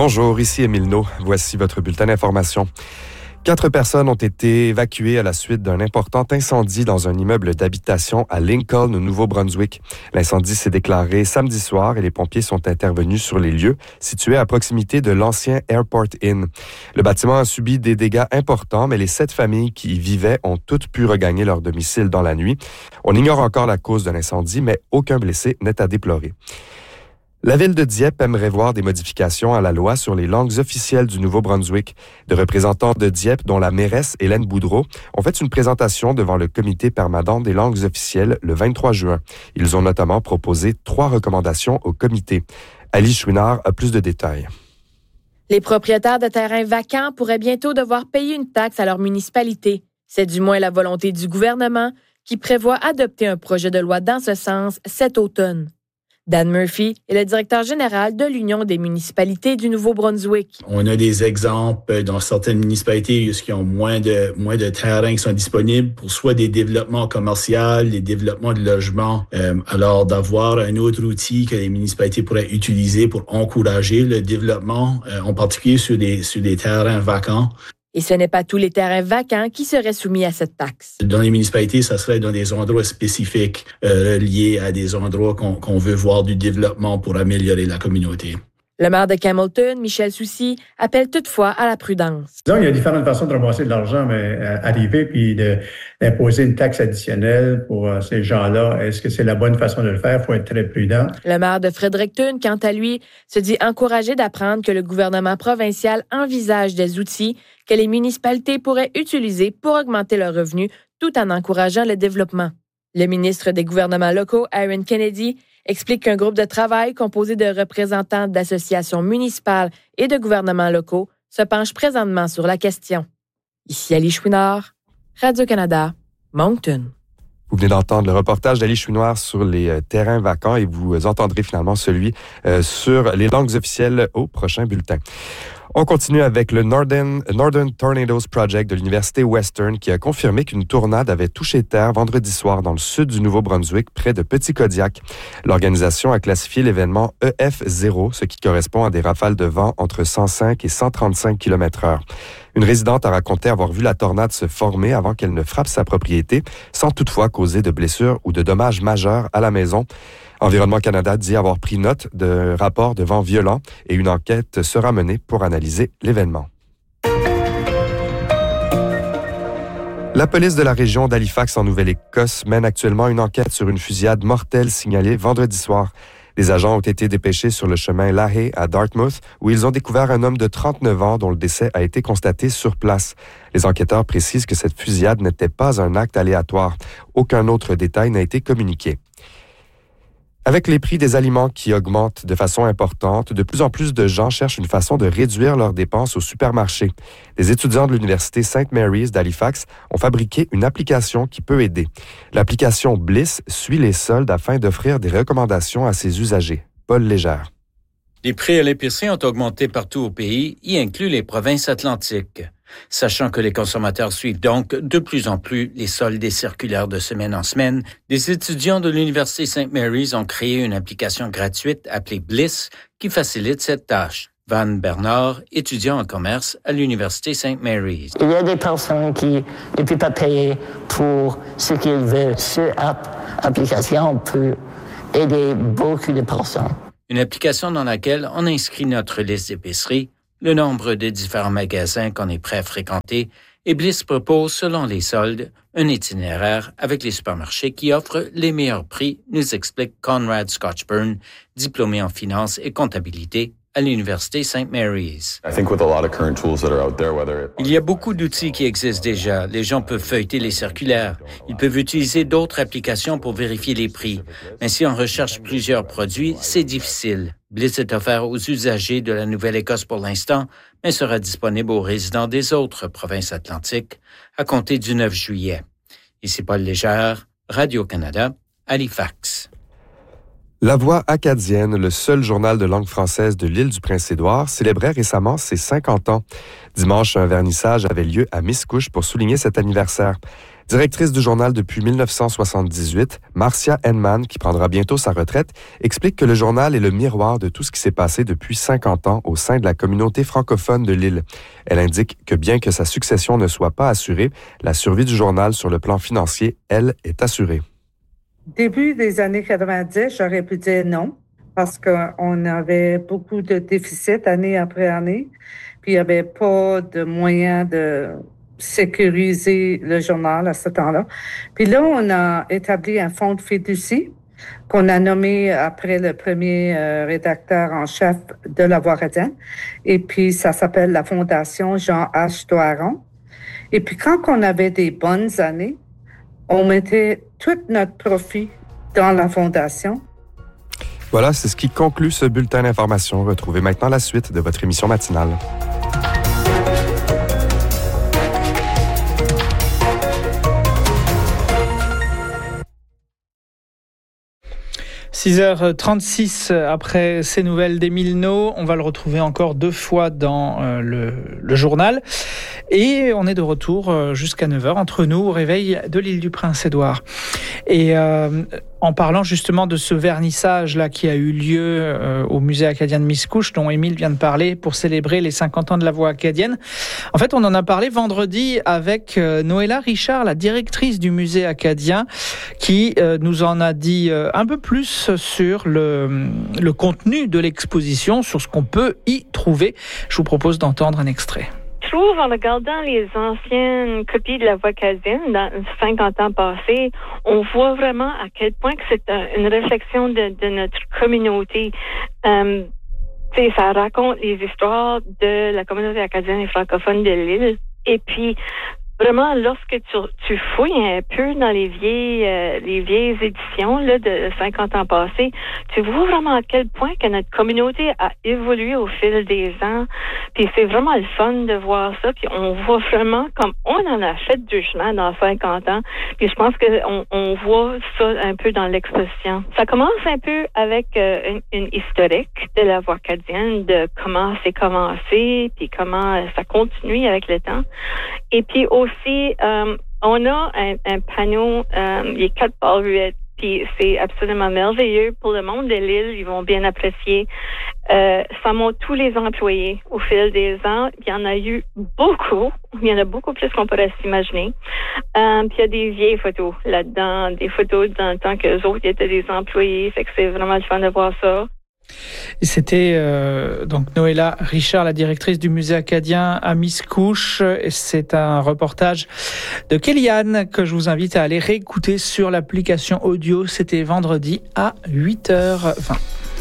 Bonjour, ici Émile Naud. Voici votre bulletin d'information. 4 personnes ont été évacuées à la suite d'un important incendie dans un immeuble d'habitation à Lincoln, au Nouveau-Brunswick. L'incendie s'est déclaré samedi soir et les pompiers sont intervenus sur les lieux, situés à proximité de l'ancien Airport Inn. Le bâtiment a subi des dégâts importants, mais les 7 familles qui y vivaient ont toutes pu regagner leur domicile dans la nuit. On ignore encore la cause de l'incendie, mais aucun blessé n'est à déplorer. La ville de Dieppe aimerait voir des modifications à la loi sur les langues officielles du Nouveau-Brunswick. Des représentants de Dieppe, dont la mairesse Hélène Boudreau, ont fait une présentation devant le comité permanent des langues officielles le 23 juin. Ils ont notamment proposé 3 recommandations au comité. Ali Chouinard a plus de détails. Les propriétaires de terrains vacants pourraient bientôt devoir payer une taxe à leur municipalité. C'est du moins la volonté du gouvernement qui prévoit adopter un projet de loi dans ce sens cet automne. Dan Murphy est le directeur général de l'Union des municipalités du Nouveau-Brunswick. On a des exemples dans certaines municipalités qui ont moins de terrains qui sont disponibles pour soit des développements commerciaux, des développements de logements. Alors, d'avoir un autre outil que les municipalités pourraient utiliser pour encourager le développement, en particulier sur des terrains vacants. Et ce n'est pas tous les terrains vacants qui seraient soumis à cette taxe. Dans les municipalités, ça serait dans des endroits spécifiques liés à des endroits qu'on veut voir du développement pour améliorer la communauté. Le maire de Campbellton, Michel Soucy, appelle toutefois à la prudence. Disons, il y a différentes façons de ramasser de l'argent, mais arriver puis d'imposer une taxe additionnelle pour ces gens-là, est-ce que c'est la bonne façon de le faire? Il faut être très prudent. Le maire de Fredericton, quant à lui, se dit encouragé d'apprendre que le gouvernement provincial envisage des outils que les municipalités pourraient utiliser pour augmenter leurs revenus tout en encourageant le développement. Le ministre des gouvernements locaux, Aaron Kennedy, explique qu'un groupe de travail composé de représentants d'associations municipales et de gouvernements locaux se penche présentement sur la question. Ici Ali Chouinard, Radio-Canada, Moncton. Vous venez d'entendre le reportage d'Ali Chouinard sur les terrains vacants et vous entendrez finalement celui sur les langues officielles au prochain bulletin. On continue avec le Northern Tornadoes Project de l'Université Western qui a confirmé qu'une tornade avait touché terre vendredi soir dans le sud du Nouveau-Brunswick, près de Petit-Kodiak. L'organisation a classifié l'événement EF0, ce qui correspond à des rafales de vent entre 105 et 135 km/h. Une résidente a raconté avoir vu la tornade se former avant qu'elle ne frappe sa propriété, sans toutefois causer de blessures ou de dommages majeurs à la maison. Environnement Canada dit avoir pris note de rapports de vent violents et une enquête sera menée pour analyser l'événement. La police de la région d'Halifax en Nouvelle-Écosse mène actuellement une enquête sur une fusillade mortelle signalée vendredi soir. Des agents ont été dépêchés sur le chemin Lahey à Dartmouth, où ils ont découvert un homme de 39 ans dont le décès a été constaté sur place. Les enquêteurs précisent que cette fusillade n'était pas un acte aléatoire. Aucun autre détail n'a été communiqué. Avec les prix des aliments qui augmentent de façon importante, de plus en plus de gens cherchent une façon de réduire leurs dépenses au supermarché. Des étudiants de l'Université St. Mary's d'Halifax ont fabriqué une application qui peut aider. L'application Bliss suit les soldes afin d'offrir des recommandations à ses usagers. Paul Légère. Les prix à l'épicerie ont augmenté partout au pays, y inclut les provinces atlantiques. Sachant que les consommateurs suivent donc de plus en plus les soldes et circulaires de semaine en semaine, des étudiants de l'Université St. Mary's ont créé une application gratuite appelée Bliss qui facilite cette tâche. Van Bernard, étudiant en commerce à l'Université St. Mary's. Il y a des personnes qui ne peuvent pas payer pour ce qu'ils veulent. Cette application peut aider beaucoup de personnes. Une application dans laquelle on inscrit notre liste d'épicerie, le nombre de différents magasins qu'on est prêt à fréquenter, et Bliss propose, selon les soldes, un itinéraire avec les supermarchés qui offrent les meilleurs prix, nous explique Conrad Scotchburn, diplômé en finance et comptabilité à l'Université St. Mary's. Il y a beaucoup d'outils qui existent déjà. Les gens peuvent feuilleter les circulaires. Ils peuvent utiliser d'autres applications pour vérifier les prix. Mais si on recherche plusieurs produits, c'est difficile. Bliss est offert aux usagers de la Nouvelle-Écosse pour l'instant, mais sera disponible aux résidents des autres provinces atlantiques à compter du 9 juillet. Ici Paul Légère, Radio-Canada, Halifax. La Voix acadienne, le seul journal de langue française de l'île du Prince-Édouard, célébrait récemment ses 50 ans. Dimanche, un vernissage avait lieu à Miscouche pour souligner cet anniversaire. Directrice du journal depuis 1978, Marcia Henman, qui prendra bientôt sa retraite, explique que le journal est le miroir de tout ce qui s'est passé depuis 50 ans au sein de la communauté francophone de l'île. Elle indique que bien que sa succession ne soit pas assurée, la survie du journal sur le plan financier, elle, est assurée. Début des années 90, j'aurais pu dire non, parce qu'on avait beaucoup de déficits année après année, puis il n'y avait pas de moyens de sécuriser le journal à ce temps-là. Puis là, on a établi un fonds de fiducie qu'on a nommé après le premier rédacteur en chef de La Voix acadienne. Et puis, ça s'appelle la Fondation Jean H. Doiron. Et puis, quand on avait des bonnes années, on mettait tout notre profit dans la fondation. Voilà, c'est ce qui conclut ce bulletin d'information. Retrouvez maintenant la suite de votre émission matinale. 6h36 après ces nouvelles d'Émile No. On va le retrouver encore 2 fois dans le journal. Et on est de retour jusqu'à 9h entre nous au réveil de l'île du Prince-Édouard. Et en parlant justement de ce vernissage-là qui a eu lieu au musée acadien de Miscouche, dont Émile vient de parler, pour célébrer les 50 ans de la voix acadienne. En fait, on en a parlé vendredi avec Noëlla Richard, la directrice du musée acadien, qui nous en a dit un peu plus sur le contenu de l'exposition, sur ce qu'on peut y trouver. Je vous propose d'entendre un extrait. Je trouve, en regardant les anciennes copies de la voix acadienne dans 50 ans passés, on voit vraiment à quel point que c'est une réflexion de notre communauté. Ça raconte les histoires de la communauté acadienne et francophone de l'île. Et puis, vraiment, lorsque tu fouilles un peu dans les vieilles éditions là, de 50 ans passés, tu vois vraiment à quel point que notre communauté a évolué au fil des ans. Puis c'est vraiment le fun de voir ça. Puis on voit vraiment comme on en a fait du chemin dans 50 ans. Puis je pense qu'on voit ça un peu dans l'exposition. Ça commence un peu avec une historique de la voix acadienne, de comment c'est commencé, puis comment ça continue avec le temps. Et puis aussi, on a un panneau, il est 4 par 8, puis c'est absolument merveilleux pour le monde de l'île, ils vont bien apprécier. Ça montre tous les employés au fil des ans. Il y en a eu beaucoup, il y en a beaucoup plus qu'on pourrait s'imaginer. Puis il y a des vieilles photos là-dedans, des photos dans le temps qu'eux autres étaient des employés, fait que c'est vraiment le fun de voir ça. C'était donc Noëlla Richard, la directrice du musée acadien à Miscouche. C'est un reportage de Kellyanne que je vous invite à aller réécouter sur l'application audio. C'était vendredi à 8h20.